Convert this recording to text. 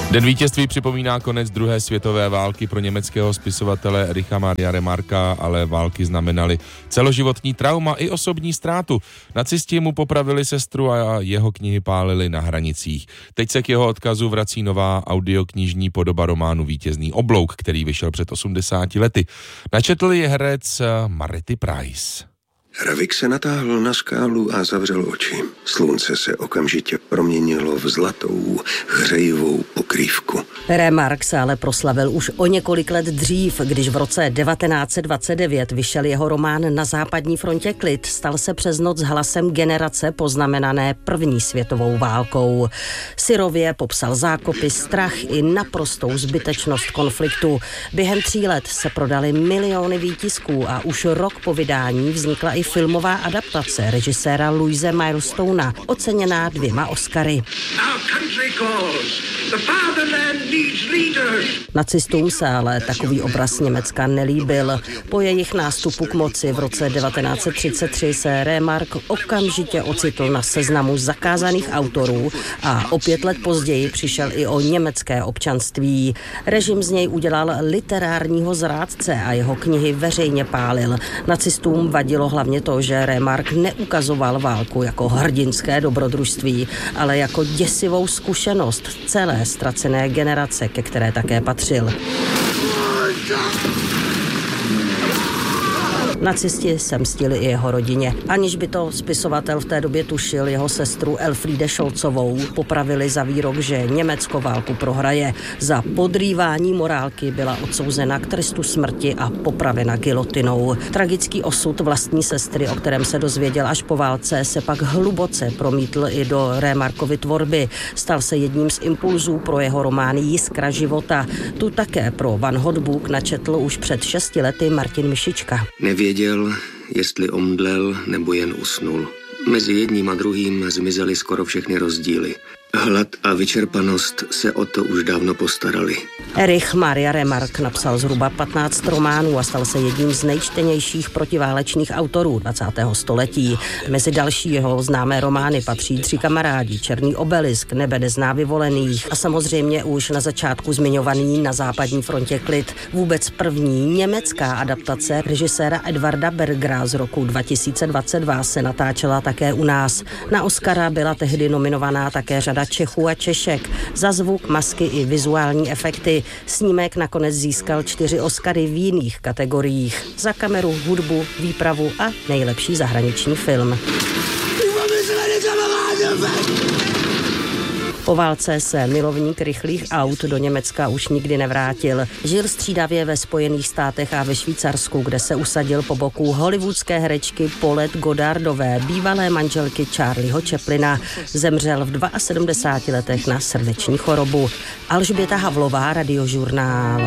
Den vítězství připomíná konec druhé světové války pro německého spisovatele Ericha Maria Remarquea, ale války znamenaly celoživotní trauma i osobní ztrátu. Nacisti mu popravili sestru a jeho knihy pálili na hranicích. Teď se k jeho odkazu vrací nová audioknižní podoba románu Vítězný oblouk, který vyšel před 80 lety. Načetl je herec Marty Price. Ravik se natáhl na skálu a zavřel oči. Slunce se okamžitě proměnilo v zlatou, hřejivou pokrývku. Remarque se ale proslavil už o několik let dřív, když v roce 1929 vyšel jeho román Na západní frontě klid. Stal se přes noc hlasem generace poznamenané první světovou válkou. Syrově popsal zákopy, strach i naprostou zbytečnost konfliktu. Během 3 let se prodaly miliony výtisků a už rok po vydání vznikla i filmová adaptace režiséra Louise Milestona, oceněná 2 Oscary. Nacistům se ale takový obraz Německa nelíbil. Po jejich nástupu k moci v roce 1933 se Remarque okamžitě ocitl na seznamu zakázaných autorů a o 5 let později přišel i o německé občanství. Režim z něj udělal literárního zrádce a jeho knihy veřejně pálil. Nacistům vadilo hlavně to, že Remarque neukazoval válku jako hrdinské dobrodružství, ale jako děsivou zkušenost celé ztracené generace, ke které také patřil. Nacisti se mstili i jeho rodině. Aniž by to spisovatel v té době tušil, jeho sestru Elfriede Scholzovou popravili za výrok, že Německo válku prohraje. Za podrývání morálky byla odsouzena k trestu smrti a popravena gilotinou. Tragický osud vlastní sestry, o kterém se dozvěděl až po válce, se pak hluboce promítl i do Remarquevy tvorby. Stal se jedním z impulzů pro jeho romány Jiskra života. Tu také pro Van Hotbook načetl už před 6 lety Martin Mišička. Nevěděl, jestli omdlel nebo jen usnul. Mezi jedním a druhým zmizely skoro všechny rozdíly. Hlad a vyčerpanost se o to už dávno postarali. Erich Maria Remarque napsal zhruba 15 románů a stal se jedním z nejčtenějších protiválečných autorů 20. století. Mezi další jeho známé romány patří 3 kamarádi, Černý obelisk, Nebe nezná vyvolených a samozřejmě už na začátku zmiňovaný Na západní frontě klid. Vůbec první německá adaptace režiséra Edvarda Bergera z roku 2022 se natáčela také u nás. Na Oscara byla tehdy nominovaná také řada Čechů a Češek za zvuk, masky i vizuální efekty. Snímek nakonec získal 4 Oscary v jiných kategoriích. Za kameru, hudbu, výpravu a nejlepší zahraniční film. Po válce se milovník rychlých aut do Německa už nikdy nevrátil. Žil střídavě ve Spojených státech a ve Švýcarsku, kde se usadil po boku hollywoodské herečky Paulette Goddardové, bývalé manželky Charlieho Chaplina. Zemřel v 72 letech na srdeční chorobu. Alžběta Havlová, Radiožurnál.